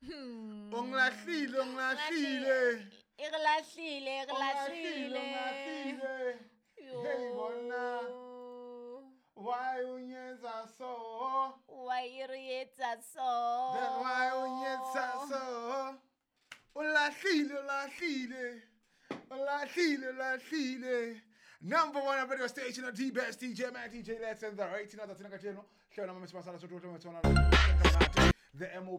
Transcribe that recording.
Unglahlile. Hey bona. Why unyenza so? Why iriyetsa so? Then why unyenza so? Ulahlile. Number one on radio station at T-Best, DJ Man, DJ Let's and the 18 other thing I got you know. Show them Miss Masala, so the MO